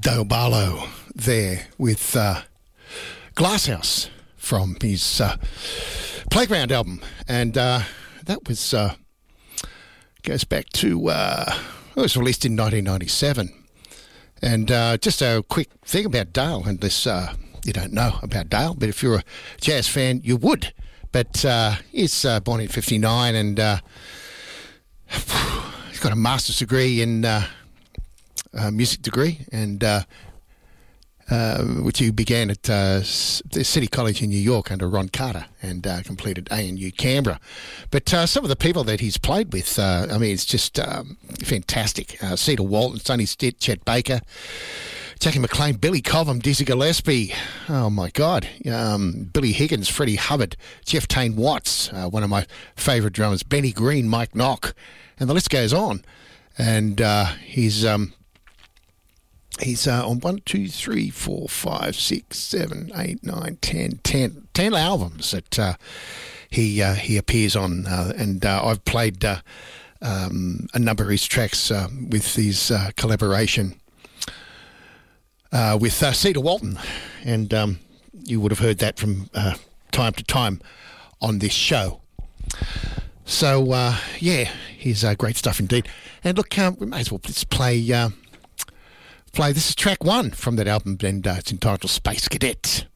Dale Barlow there with Glasshouse from his Playground album, and that was goes back to it was released in 1997. And just a quick thing about Dale, and this you don't know about Dale, but if you're a jazz fan, you would. But he's born in 59, and he's got a master's degree in music degree, and which he began at the City College in New York under Ron Carter, and completed ANU Canberra. But some of the people that he's played with, I mean, it's just fantastic. Cedar Walton, Sonny Stitt, Chet Baker, Jackie McLean, Billy Cobham, Dizzy Gillespie, oh my God, Billy Higgins, Freddie Hubbard, Jeff Tane Watts, one of my favourite drummers, Benny Green, Mike Knock, and the list goes on. And he's on 1, 2, 3, 4, 5, 6, 7, 8, 9, 10 albums that he appears on, and I've played a number of his tracks with his collaboration with Cedar Walton, and you would have heard that from time to time on this show. So yeah, he's great stuff indeed. And look, we may as well just play. This is track 1 from that album, and it's entitled Space Cadet.